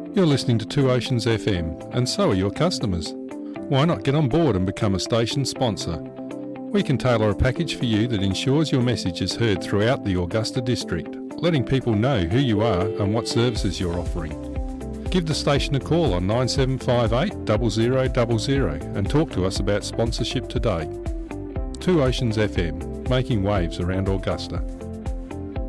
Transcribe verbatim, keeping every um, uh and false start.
You're listening to Two Oceans F M, and so are your customers. Why not get on board and become a station sponsor? We can tailor a package for you that ensures your message is heard throughout the Augusta district, letting people know who you are and what services you're offering. Give the station a call on nine seven five eight, zero zero zero zero and talk to us about sponsorship today. Two Oceans F M, making waves around Augusta.